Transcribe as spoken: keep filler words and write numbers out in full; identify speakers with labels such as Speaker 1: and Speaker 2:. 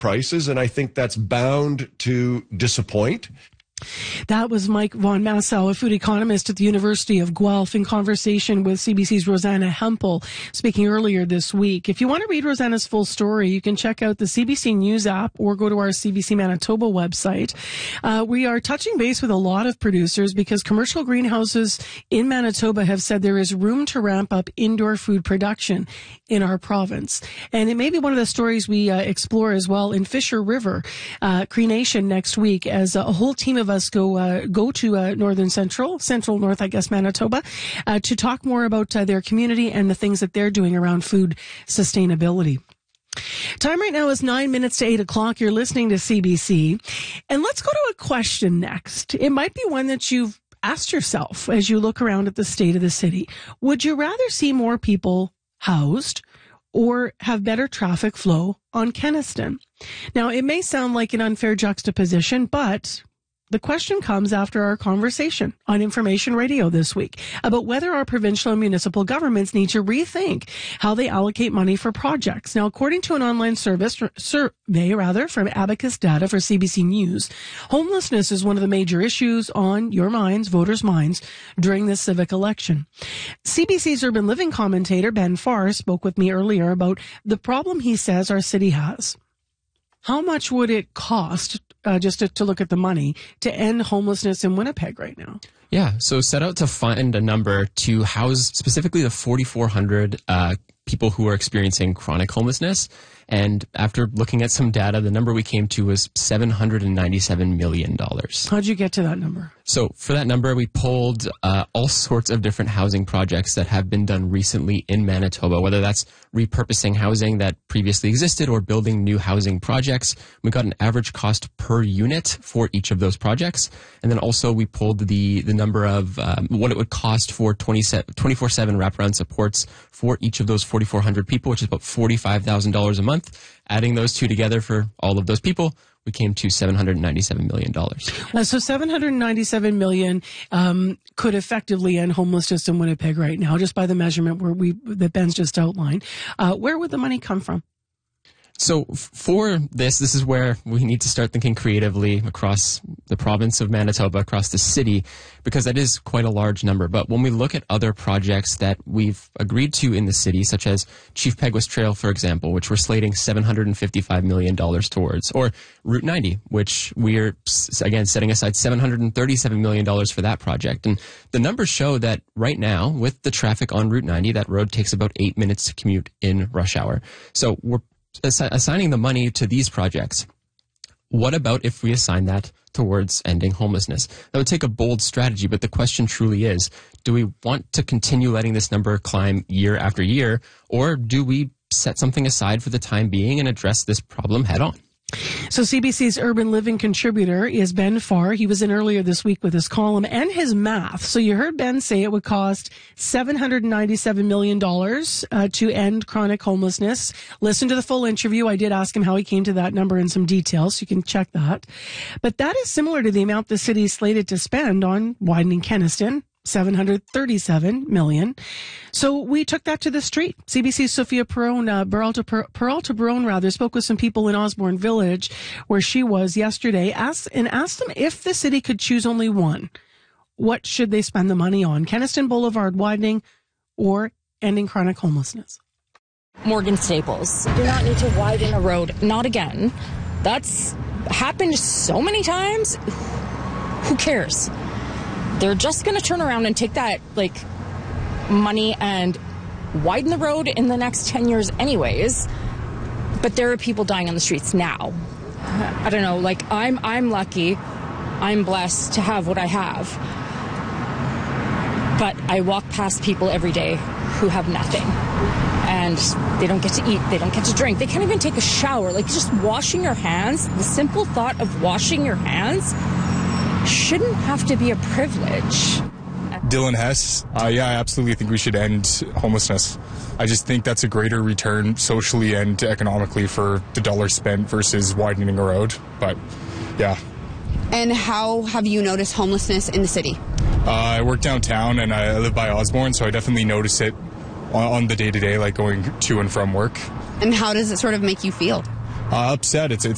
Speaker 1: prices, and I think that's bound to disappoint.
Speaker 2: That was Mike Von Massow, a food economist at the University of Guelph, in conversation with C B C's Rosanna Hempel, speaking earlier this week. If you want to read Rosanna's full story, you can check out the C B C News app or go to our C B C Manitoba website. Uh, we are touching base with a lot of producers because commercial greenhouses in Manitoba have said there is room to ramp up indoor food production in our province. And it may be one of the stories we uh, explore as well in Fisher River, uh, Cree Nation next week, as a whole team of us go uh, go to uh, Northern Central, Central North, I guess, Manitoba, uh, to talk more about uh, their community and the things that they're doing around food sustainability. Time right now is nine minutes to eight o'clock. You're listening to C B C. And let's go to a question next. It might be one that you've asked yourself as you look around at the state of the city. Would you rather see more people housed or have better traffic flow on Kenaston? Now, it may sound like an unfair juxtaposition, but the question comes after our conversation on Information Radio this week about whether our provincial and municipal governments need to rethink how they allocate money for projects. Now, according to an online service survey, rather, from Abacus Data for C B C News, homelessness is one of the major issues on your minds, voters' minds, during this civic election. C B C's urban living commentator Ben Farr spoke with me earlier about the problem he says our city has. How much would it cost, uh, just to, to look at the money, to end homelessness in Winnipeg right now?
Speaker 3: Yeah, so set out to find a number to house specifically the forty-four hundred uh, people who are experiencing chronic homelessness. And after looking at some data, the number we came to was seven hundred ninety-seven million dollars.
Speaker 2: How'd you get to that number?
Speaker 3: So for that number, we pulled uh, all sorts of different housing projects that have been done recently in Manitoba, whether that's repurposing housing that previously existed or building new housing projects. We got an average cost per unit for each of those projects. And then also we pulled the, the number of um, what it would cost for twenty-four seven wraparound supports for each of those forty-four hundred people, which is about forty-five thousand dollars a month. Adding those two together for all of those people, we came to seven hundred ninety-seven million dollars.
Speaker 2: Uh, so seven hundred ninety-seven million dollars um, could effectively end homelessness in Winnipeg right now, just by the measurement where we that Ben's just outlined. Uh, where would the money come from?
Speaker 3: So for this, this is where we need to start thinking creatively across the province of Manitoba, across the city, because that is quite a large number. But when we look at other projects that we've agreed to in the city, such as Chief Peguis Trail, for example, which we're slating seven hundred fifty-five million dollars towards, or Route ninety, which we're, again, setting aside seven hundred thirty-seven million dollars for that project. And the numbers show that right now, with the traffic on Route ninety, that road takes about eight minutes to commute in rush hour. So we're assigning the money to these projects. What about if we assign that towards ending homelessness? That would take a bold strategy, but the question truly is, do we want to continue letting this number climb year after year, or do we set something aside for the time being and address this problem head on?
Speaker 2: So C B C's urban living contributor is Ben Farr. He was in earlier this week with his column and his math. So you heard Ben say it would cost seven hundred ninety-seven million dollars uh, to end chronic homelessness. Listen to the full interview. I did ask him how he came to that number in some details. So you can check that. But that is similar to the amount the city is slated to spend on widening Kenaston. seven hundred thirty-seven million dollars. So we took that to the street. C B C's Sophia Perron, uh, Peralta, per, Peralta Perron, rather, spoke with some people in Osborne Village, where she was yesterday, asked, and asked them if the city could choose only one. What should they spend the money on? Kenaston Boulevard widening or ending chronic homelessness?
Speaker 4: Morgan Staples. Do not need to widen a road. Not again. That's happened so many times. Who cares? They're just going to turn around and take that, like, money and widen the road in the next ten years anyways. But there are people dying on the streets now. I don't know, like, I'm I'm lucky. I'm blessed to have what I have. But I walk past people every day who have nothing. And they don't get to eat, they don't get to drink, they can't even take a shower. Like, just washing your hands, the simple thought of washing your hands shouldn't have to be a privilege.
Speaker 5: Dylan Hess, uh, yeah, I absolutely think we should end homelessness. I just think that's a greater return socially and economically for the dollar spent versus widening a road. But, yeah.
Speaker 6: And how have you noticed homelessness in the city?
Speaker 5: Uh, I work downtown and I live by Osborne, so I definitely notice it on the day-to-day, like going to and from work.
Speaker 6: And how does it sort of make you feel?
Speaker 5: Uh, upset. It's it's